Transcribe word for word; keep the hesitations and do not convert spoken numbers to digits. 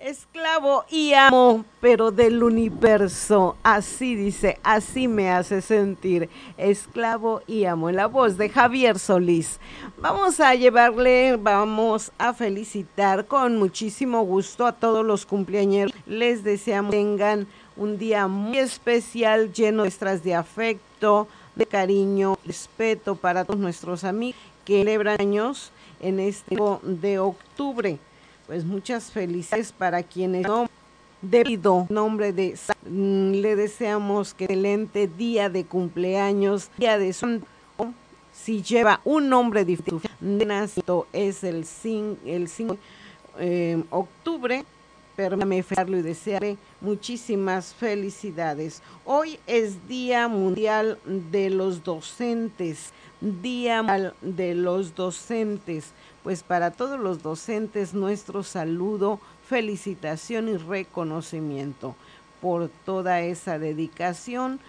Esclavo y amo, pero del universo. Así dice, así me hace sentir. Esclavo y amo. En la voz de Javier Solís. Vamos a llevarle, vamos a felicitar con muchísimo gusto a todos los cumpleaños. Les deseamos que tengan un día muy especial, lleno de muestras de afecto, de cariño, respeto para todos nuestros amigos que celebran años en este mes de octubre. Pues muchas felicidades para quienes no debido nombre de Sa- mm, le deseamos que excelente día de cumpleaños, día de santo. Si lleva un nombre diferente de nacimiento es el cinco, el cinco de eh, octubre. Permítame felicitarlo y desearle muchísimas felicidades. Hoy es Día Mundial de los Docentes. Día Mundial de los Docentes. Pues para todos los docentes, nuestro saludo, felicitación y reconocimiento por toda esa dedicación